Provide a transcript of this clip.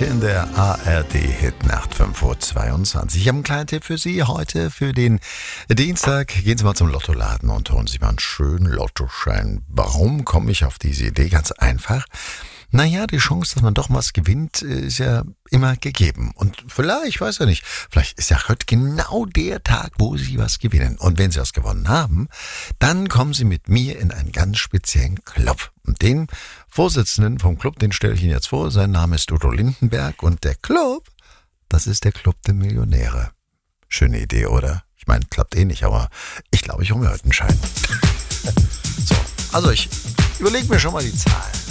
20 in der ARD-Hit-Nacht 5:22 Uhr. Ich habe einen kleinen Tipp für Sie heute, für den Dienstag. Gehen Sie mal zum Lottoladen und holen Sie mal einen schönen Lottoschein. Warum komme ich auf diese Idee? Ganz einfach. Naja, die Chance, dass man doch was gewinnt, ist ja immer gegeben. Und vielleicht, weiß ja nicht, vielleicht ist ja heute genau der Tag, wo Sie was gewinnen. Und wenn Sie was gewonnen haben, dann kommen Sie mit mir in einen ganz speziellen Club. Und den Vorsitzenden vom Club, den stelle ich Ihnen jetzt vor. Sein Name ist Udo Lindenberg. Und der Club, das ist der Club der Millionäre. Schöne Idee, oder? Ich meine, klappt eh nicht, aber ich glaube, ich hole mir heute einen Schein. So, also ich überlege mir schon mal die Zahlen.